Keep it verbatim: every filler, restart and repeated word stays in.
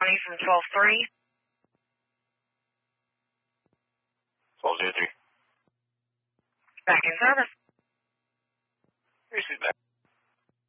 twenty from twelve three. twelve zero three. Back in service. Here's feedback.